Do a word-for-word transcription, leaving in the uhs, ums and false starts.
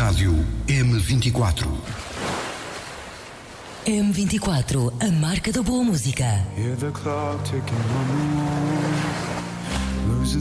Rádio M vinte e quatro. M vinte e quatro, a marca da boa música. Hear the clock ticking on the wall.